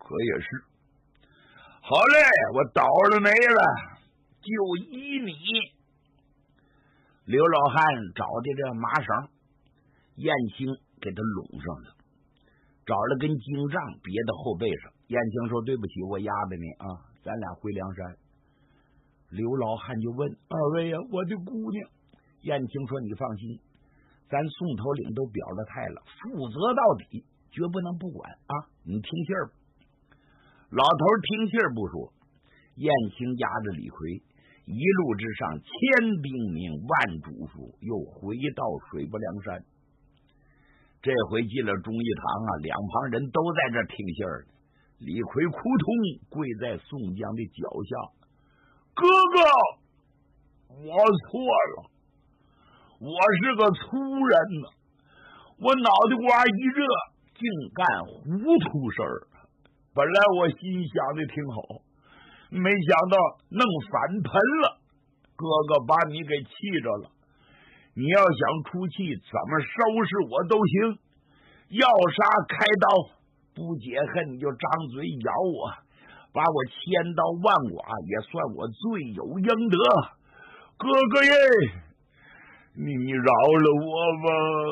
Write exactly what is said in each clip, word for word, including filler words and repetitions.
可也是。好嘞，我倒了霉了，就依你。刘老汉找的这麻绳，燕青给他拢上了，找了根荆杖别到后背上。燕青说：“对不起，我压着你啊，咱俩回梁山。”刘老汉就问：“二位呀、啊，我的姑娘。”燕青说：“你放心，咱宋头领都表了态了，负责到底，绝不能不管啊！你听信儿吧。”老头听信儿不说，燕青押着李逵，一路之上千兵明万嘱咐，又回到水泊梁山。这回进了忠义堂啊，两旁人都在这听信儿呢。李逵扑通跪在宋江的脚下：“哥哥，我错了，我是个粗人呢，我脑袋瓜一热，竟干糊涂事儿。本来我心想的挺好，没想到弄反盆了。哥哥把你给气着了，你要想出气，怎么收拾我都行，要杀开刀，不解恨你就张嘴咬我，把我千刀万剐，也算我罪有应得。哥哥耶，你饶了我吧。”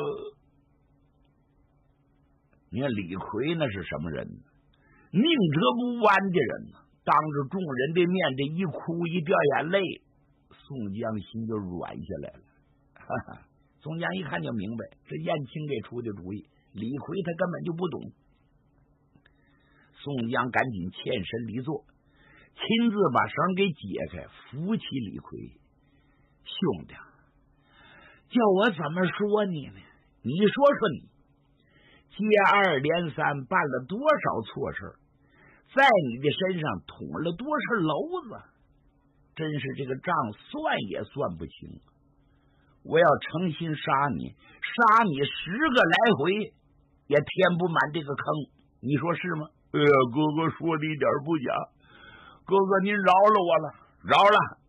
你看李逵那是什么人？宁折不弯的人，当着众人的面，这一哭一掉眼泪，宋江心就软下来了。哈哈，宋江一看就明白，这燕青给出的主意，李逵他根本就不懂。宋江赶紧欠身离座，亲自把绳给解开，扶起李逵：“兄弟，叫我怎么说你呢？你说说你，接二连三办了多少错事，在你的身上捅了多少篓子，真是这个账算也算不清。我要诚心杀你，杀你十个来回，也填不满这个坑，你说是吗？”“哎呀，哥哥说的一点不假，哥哥您饶了我了，饶了。